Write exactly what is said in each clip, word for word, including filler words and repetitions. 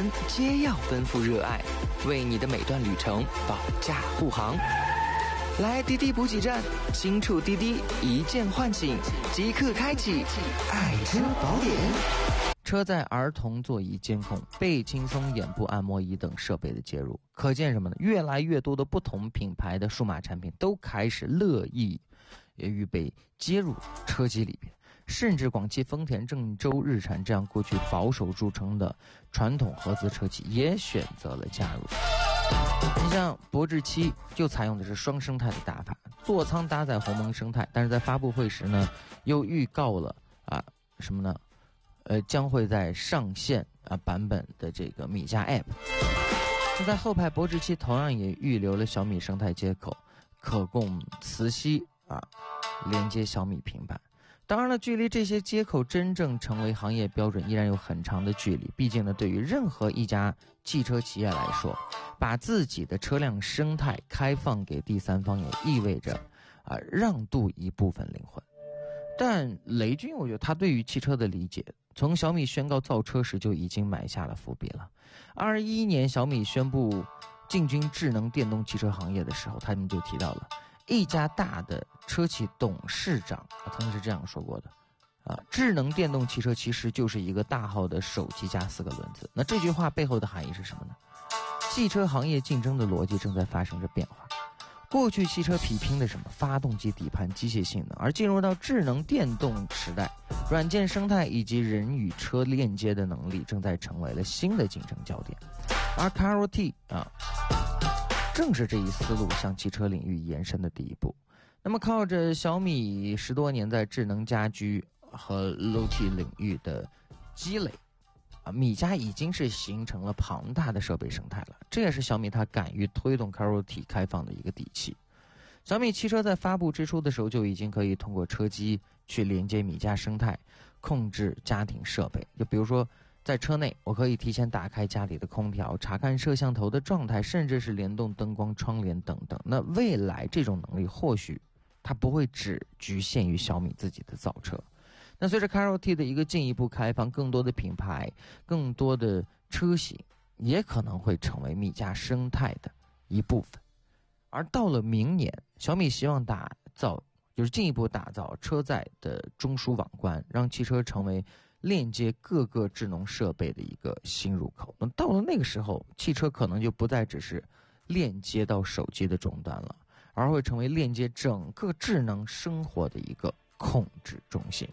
皆要奔赴热爱，为你的每段旅程保驾护航。来滴滴补给站，轻触滴滴，一键唤醒，即刻开启爱车宝典。车载儿童座椅监控、背轻松眼部按摩仪等设备的接入，可见什么呢？越来越多的不同品牌的数码产品都开始乐意也预备接入车机里边，甚至广汽丰田、郑州日产这样过去保守著称的传统合资车企也选择了加入。你像博智七就采用的是双生态的打法，座舱搭载鸿蒙生态，但是在发布会时呢，又预告了啊什么呢？呃，将会在上线啊版本的这个米家 App。那在后排博智七同样也预留了小米生态接口，可供磁吸啊连接小米平板。当然了，距离这些接口真正成为行业标准依然有很长的距离。毕竟呢，对于任何一家汽车企业来说，把自己的车辆生态开放给第三方，也意味着啊让渡一部分灵魂。但雷军，我觉得他对于汽车的理解，从小米宣告造车时就已经埋下了伏笔了。二一年小米宣布进军智能电动汽车行业的时候，他们就提到了一家大的车企董事长啊，曾经是这样说过的啊，智能电动汽车其实就是一个大号的手机加四个轮子。那这句话背后的含义是什么呢？汽车行业竞争的逻辑正在发生着变化。过去汽车比拼的什么发动机、底盘、机械性能，而进入到智能电动时代，软件生态以及人与车链接的能力正在成为了新的竞争焦点。而 Carro T 啊，正是这一思路向汽车领域延伸的第一步。那么靠着小米十多年在智能家居和 L O T 领域的积累啊，米家已经是形成了庞大的设备生态了，这也是小米它敢于推动 Carro T 开放的一个底气。小米汽车在发布之初的时候就已经可以通过车机去连接米家生态，控制家庭设备。就比如说在车内，我可以提前打开家里的空调，查看摄像头的状态，甚至是联动灯光、窗帘等等。那未来这种能力或许它不会只局限于小米自己的造车。那随着 Carro T 的一个进一步开放，更多的品牌、更多的车型也可能会成为米家生态的一部分。而到了明年，小米希望打造就是进一步打造车载的中枢网关，让汽车成为链接各个智能设备的一个新入口。那到了那个时候，汽车可能就不再只是链接到手机的终端了，而会成为链接整个智能生活的一个控制中心。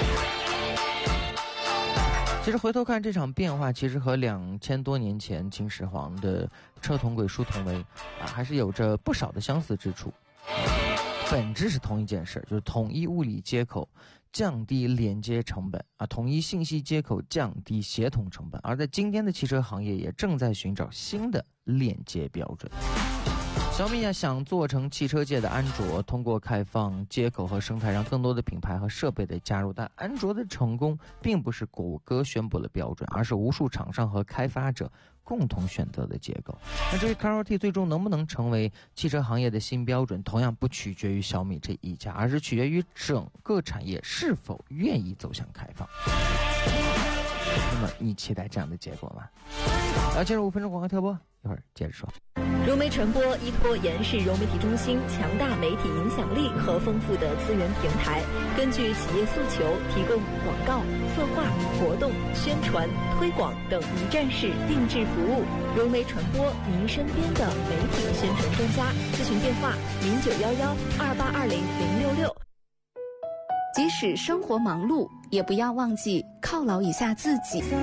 其实回头看这场变化，其实和两千多年前秦始皇的车同轨书同维啊，还是有着不少的相似之处。本质是同一件事，就是统一物理接口，降低连接成本啊，统一信息接口，降低协同成本。而在今天的汽车行业，也正在寻找新的链接标准。小米啊，想做成汽车界的安卓，通过开放接口和生态，让更多的品牌和设备的加入。但安卓的成功并不是谷歌宣布了标准，而是无数厂商和开发者共同选择的结构。那至于 Carro T 最终能不能成为汽车行业的新标准，同样不取决于小米这一家，而是取决于整个产业是否愿意走向开放。那么你期待这样的结果吗？好，进入五分钟广告特播，一会儿接着说。 融媒传播依托延世融媒体中心强大媒体影响力和丰富的资源平台，根据企业诉求提供广告、策划、活动、宣传、推广等一站式定制服务。融媒传播，您身边的媒体宣传专家。咨询电话：零九幺幺二八二零零六六。 即使生活忙碌，也不要忘记犒劳一下自己。